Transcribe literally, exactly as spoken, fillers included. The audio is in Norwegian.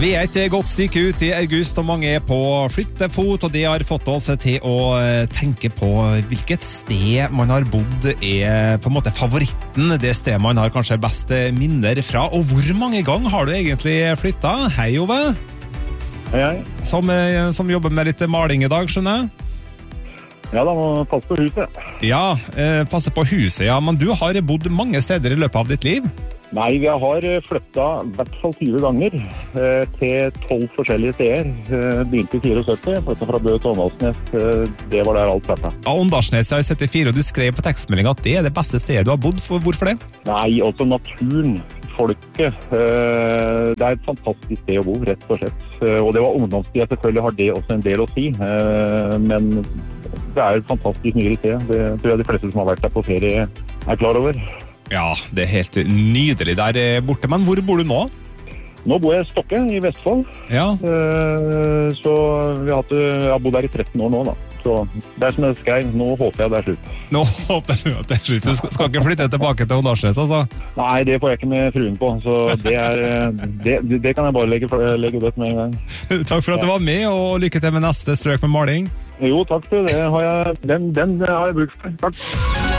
Vi er et godt stykke ut i august, og mange er på flyttefot, og det har fått oss til å tenke på hvilket sted man har bodd er på en måte favoritten, det stedet man har kanskje best minner fra. Og hvor mange ganger har du egentlig flyttet? Hei, Ove. Hei, hei. Som, som jobber med litt maling i dag, skjønner jeg? Ja, da må du passe på huset. Ja, eh, passe på huset, ja. Men du har bodd mange steder i løpet av ditt liv? Nei, vi har flyttet i hvert fall tyve ganger eh, til tolv forskjellige steder. Eh, begynte i syttifire, flyttet fra Bø til Åndalsnes. Eh, det var der alt startet. Ja, Åndalsnes er i syttifire, og du skrev på tekstmeldingen at det er det beste stedet du har bodd. For, hvorfor det? Nei, altså naturen, folket. Eh, det er et fantastisk sted å bo, rett og slett. Eh, og det var ungdomstid, selvfølgelig har det også en del å si. Eh, men det er et fantastisk nyere sted. Det tror jeg de fleste som har vært der på ferie er klar over. Ja, det er helt nydelig der borte. Men hvor bor du nå? Nå bor jeg i Stokke, i Vestfold. Ja. Uh, så vi har, hatt, jeg har bodd her i tretten år nå, da. Så det er som jeg skrev, nå håper jeg det er slutt. Nå håper jeg at det er slutt. Du skal, skal ikke flytte tilbake til Åndalsnes, altså? Nei, det får jeg ikke med fruen på. Så det, er, det, det kan jeg bare legge, legge dødt med en gang. Takk for at du var med, og lykke til med neste strøk med maling. Jo, takk til det. Har jeg, den, den har jeg brukt for. Takk.